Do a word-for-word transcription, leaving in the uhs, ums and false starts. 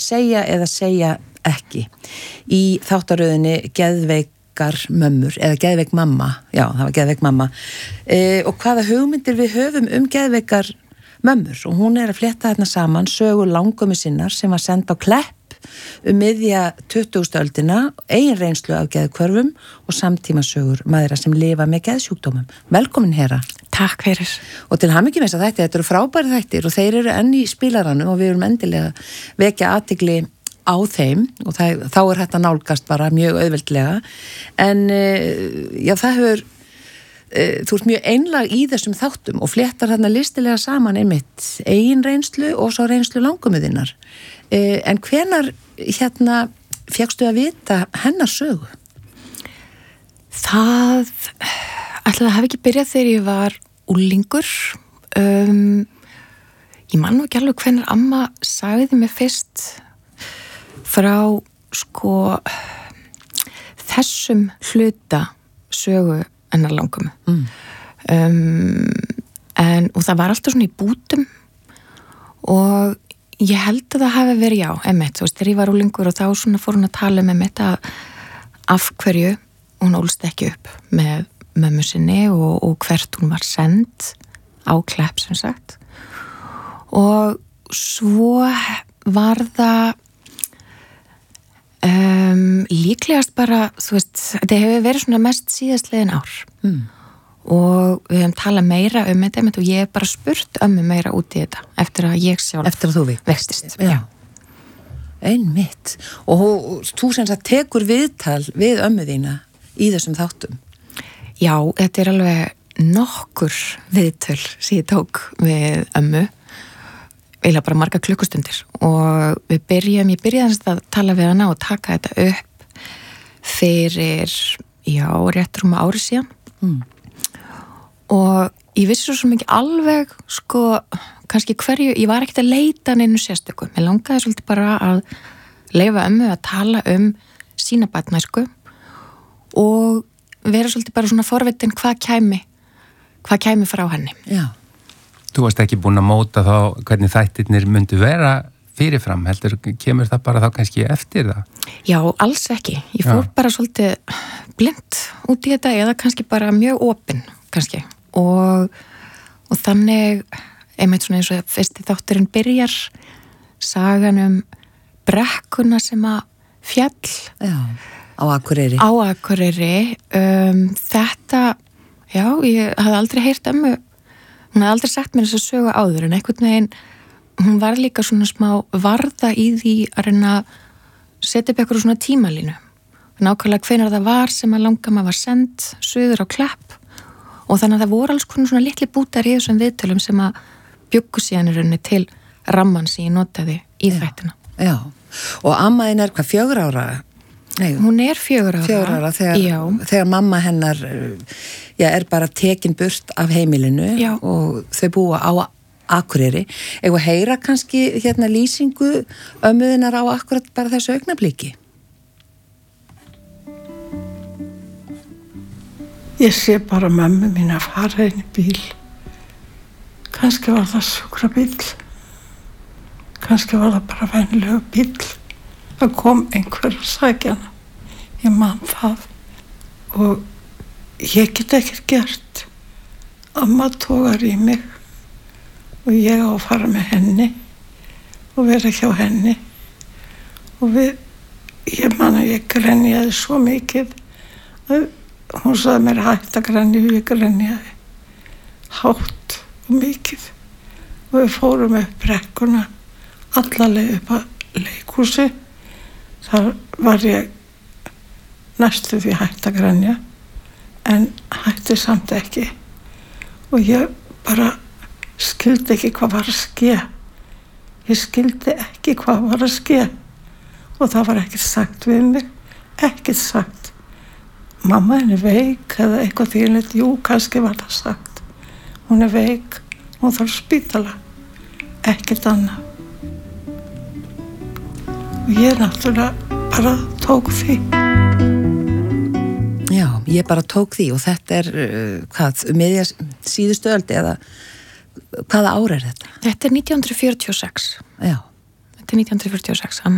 segja eða segja ekki í þáttaröðinni Geðveikar mömmur eða Geðveik mamma, já það var Geðveik mamma e, og hvaða hugmyndir við höfum um Geðveikar mömmur og hún er að fletta þarna saman sögu langömmu sinnar sem var send á Klepp um miðja tuttugustu öldina, eigin reynslu af geðhvörfum og samtímasögur mæðra sem lifa með geðsjúkdómum. Velkomin Hera. Takk fyrir. Og til hamingju með þess að þætti, þetta eru frábæri þættir og þeir eru enn í spilaranum og við erum endilega vekja athygli á þeim og það, þá er þetta nálgast bara mjög auðveldlega en já það hefur þú ert mjög einlag í þessum þáttum og fléttar þarna listilega saman einmitt eigin reynslu og svo reynslu langömmuðinnar. En hvenar hérna fékkstu að vita hennar sögu? Það ætlaði að hafa ekki byrjað þegar ég var unglingur. Um, ég man nú ekki alveg hvenar amma sagði mér fyrst frá sko þessum hluta sögu hennar langömmu. Mm. Um, en, og það var alltaf svona í bútum og ég held að það hafi verið já, emitt, þú veist, þegar ég var unglingur og þá svona fór hún að tala um emitt að af hverju hún ólst ekki upp með mömmu sinni og, og hvert hún var send á Klepp sem sagt og svo var það Um, líklegast bara, þú veist, þetta hefur verið svona mest síðastliðin ár mm. og við hefum talað meira um þetta og ég hef bara spurt ömmu meira út í þetta eftir að ég sjálf eftir að þú vextist. Já. Einmitt. Og þú, þú sem sagt tekur viðtal við ömmu þína í þessum þáttum. Já, þetta er alveg nokkur viðtöl sem ég tók við ömmu eiginlega bara marga klukkustundir og við byrjum, ég byrjaði að tala við hana og taka þetta upp fyrir, já, rétt rúma ári síðan mm. og ég vissi svo mikið alveg, sko, kannski hverju, ég var ekkert að leita neinu sérstöku, mér langaði svolítið bara að leyfa ömmu að tala um sína barnæsku og vera svolítið bara svona forvitin hvað kæmi, hvað kæmi frá henni. Já. Þú varst ekki búin að móta þá hvernig þættirnir myndu vera fyrirfram, heldur, kemur það bara þá kannski eftir það? Já, alls ekki. Ég fór Já. bara svolítið blind út í þetta eða kannski bara mjög opin, kannski. Og, og þannig, einmitt svona eins og fyrsti þátturinn byrjar, sagan um brekkuna sem að fjall. Já, á Akureyri. Á Akureyri. Um, þetta, já, ég hafði aldrei heyrt ömmu. Hún hafði aldrei sagt mér þess að sögu áður en einhvern veginn, hún var líka svona smá varða í því að reyna að setja upp eitthvað svona tímalínu. Nákvæmlega hvenær það var sem að langama var send suður á Klepp og þannig að það voru alls konar svona litli bútar í þessum viðtölum sem að bjuggu síðan í rauninni til ramman sem ég notaði í þættina. Já, og ammaðin er hvað, fjögur ára? Nei, hún er fjögur ára. Fjögur ára þegar, þegar mamma hennar já, er bara tekin burt af heimilinu já. Og þau búa á Akureyri. Eða heyra kannski hérna lýsingu ömmuðinar á akkurat bara þessu augnabliki? Ég sé bara mömmu mín að fara inn í bíl. Kannski var það sjúkrabíll. Kannski var það bara venlegu bíll. Það kom einhver að sækja hana. Ég man það. Og ég get ekkert gert. Amma tógar í mig. Og ég á að fara með henni. Og vera hjá henni. Og við, ég man að ég grenjaði svo mikið. Hún sagði mér hægt að grenja og ég grenjaði. Hátt og mikið. Og við fórum upp brekkuna. Alla leið upp að leikhúsi. Þar var ég næstu því hægt að grenja en hætti samt ekki og ég bara skildi ekki hvað var að ske. Ég skildi ekki hvað var að ske og það var ekkert sagt við mig, ekkert sagt. Mamma henni veik eða eitthvað þýrleitt, jú, kannski var það sagt. Hún er veik, hún þarf spítala, ekkert annað. Og ég náttúrulega bara tók því. Já, ég bara tók því og þetta er, uh, hvað, miðja síðustu öldi eða hvaða ár er þetta? Þetta er nítján hundruð fjörutíu og sex. Já. Þetta er nítján hundruð fjörutíu og sex.